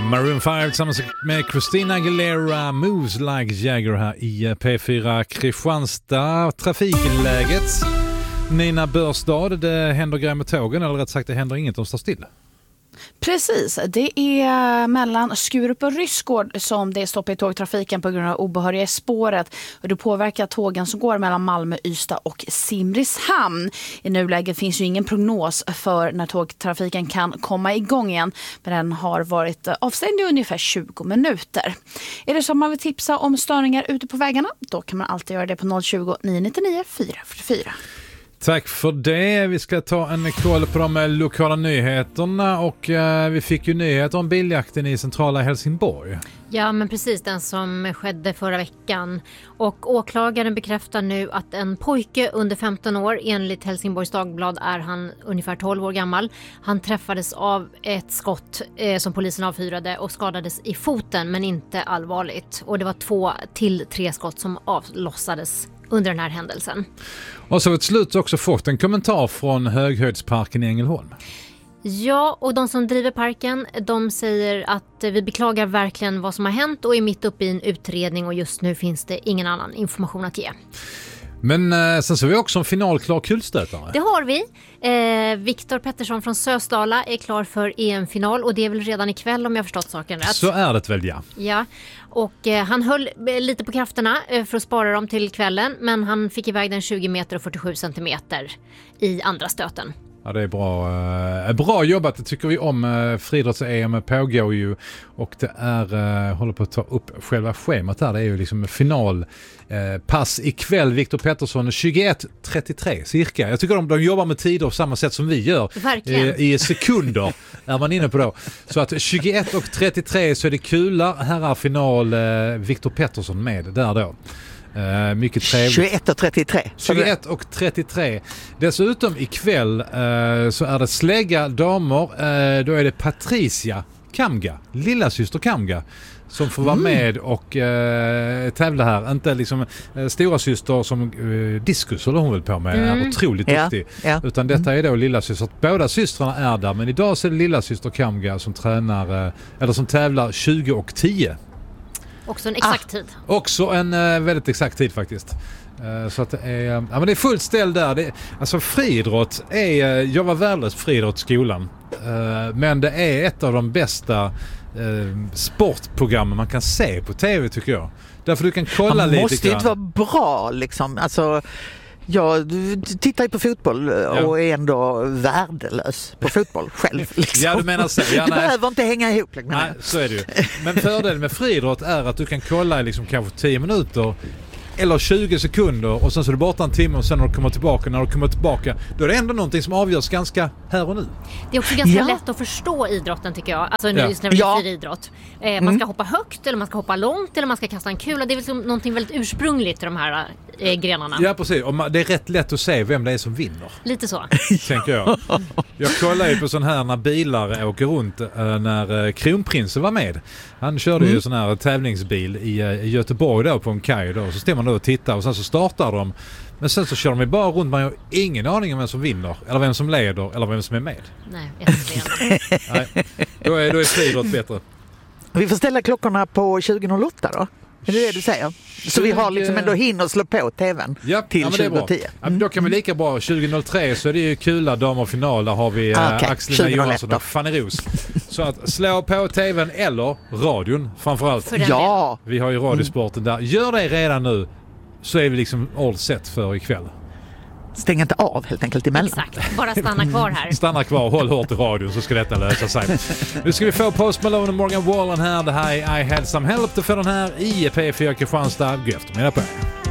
Maroon 5 tillsammans med Christina Aguilera, Moves Like Jagger här i P4 Kristianstad. Trafikläget, Nina Börstad, det händer grejer med tågen, eller rätt sagt det händer inget, de står still. Precis, det är mellan Skurup och Ryssgård som det är stopp i tågtrafiken på grund av obehöriga i spåret. Och det påverkar tågen som går mellan Malmö, Ystad och Simrishamn. I nuläget finns ju ingen prognos för när tågtrafiken kan komma igång igen. Men den har varit avstängd i ungefär 20 minuter. Är det så man vill tipsa om störningar ute på vägarna? Då kan man alltid göra det på 020 999 444. Tack för det. Vi ska ta en koll på de lokala nyheterna och vi fick ju nyheter om biljakten i centrala Helsingborg. Ja, men precis, den som skedde förra veckan. Och åklagaren bekräftar nu att en pojke under 15 år, enligt Helsingborgs Dagblad är han ungefär 12 år gammal. Han träffades av ett skott som polisen avfyrade och skadades i foten, men inte allvarligt. Och det var 2 till 3 skott som avlossades under den här händelsen. Och så har vi till slut också fått en kommentar från Höghöjdsparken i Ängelholm. Ja, och de som driver parken, de säger att vi beklagar verkligen vad som har hänt och är mitt uppe i en utredning och just nu finns det ingen annan information att ge. Men sen så har vi också en finalklar kulstötare. Det har vi. Viktor Pettersson från Sösdala är klar för EM-final och det är väl redan ikväll om jag förstått saken rätt. Så är det väl, ja. Ja, och han höll lite på krafterna för att spara dem till kvällen, men han fick iväg den 20 meter och 47 centimeter i andra stöten. Ja, det är bra jobbat, det tycker vi om. Friidrotts-EM pågår ju och det är, håller på att ta upp själva schemat här. Det är ju liksom final pass ikväll. Viktor Pettersson 21.33 cirka. Jag tycker de jobbar med tider på samma sätt som vi gör. I sekunder är man inne på då. Så att 21.33 så är det kula. Här är final Viktor Pettersson med där då. Mycket trevligt. 21.33. 21.33. Dessutom ikväll så är det slägga damer. Då är det Patricia Kamga, lilla syster Kamga, som får vara med och tävla här. Inte liksom stora syster som diskus håller hon väl på med. Är otroligt duktig. Ja. Utan detta är då lilla syster. Båda systrarna är där, men idag så är det lilla syster Kamga som tränar eller som tävlar 20:10. Också en exakt tid. Också en väldigt exakt tid faktiskt. Så att det är, men det är fullt ställ där. Alltså friidrott är, jag var värdelös friidrottsskolan. Men det är ett av de bästa sportprogrammen man kan se på tv tycker jag. Därför du kan kolla lite grann. Man måste inte vara bra liksom. Alltså, jag tittar ju på fotboll och är ändå värdelös på fotboll själv. Liksom. Ja, du menar så. Ja, det behöver inte hänga ihop. Liksom. Nej, så är det ju. Men fördelen med friidrott är att du kan kolla liksom kanske 10 minuter eller 20 sekunder och sen så är det borta en timme och sen när du kommer tillbaka, då är det ändå någonting som avgörs ganska här och nu. Det är också ganska lätt att förstå idrotten tycker jag. Alltså just när vi ser idrott. Man ska hoppa högt eller man ska hoppa långt eller man ska kasta en kula. Det är väl någonting väldigt ursprungligt i de här grenarna. Ja, precis. Och det är rätt lätt att se vem det är som vinner. Lite så. Tänker jag. Jag kollar ju på sån här när bilar åker runt när Kronprinsen var med. Han körde ju sån här tävlingsbil i Göteborg då på en kaj då. Så står man då och tittar och sen så startar de. Men sen så kör de bara runt. Man har ingen aning om vem som vinner. Eller vem som leder. Eller vem som är med. Nej, jag Då är friidrott bättre. Vi får ställa klockorna på 20.08 då. Är det det du säger? Så vi har liksom ändå hinner slå på tvn till 20.10. Ja, då kan vi lika bra 20.03 så är det ju kula damerfinal. Där har vi Axelina Johansson och Fanny Ros. Så att slå på tvn eller radion framförallt. Ja! Vi har ju radiosporten där. Gör det redan nu så är vi liksom all set för ikväll. Stäng inte av helt enkelt emellan. Exakt, bara stanna kvar här. Stanna kvar, håll hårt i radion så ska detta lösa sig. Nu ska vi få Post Malone och Morgan Wallen här. Det här är I Had Some Help. Du får den här i P4 Kristianstad. God eftermiddag på er.